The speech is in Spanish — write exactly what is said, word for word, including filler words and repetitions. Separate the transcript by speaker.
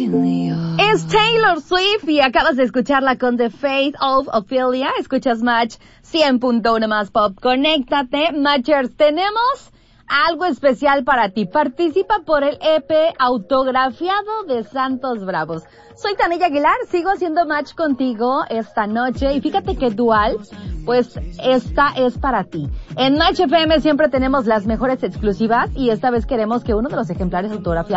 Speaker 1: Es Taylor Swift y acabas de escucharla con The Fate of Ophelia. Escuchas Match cien punto uno más Pop. Conéctate, Matchers. Tenemos algo especial para ti. Participa por el E P autografiado de Santos Bravos. Soy Tania Aguilar, sigo haciendo match contigo esta noche y fíjate que Dual, pues esta es para ti. En Match F M siempre tenemos las mejores exclusivas y esta vez queremos que uno de los ejemplares autografiados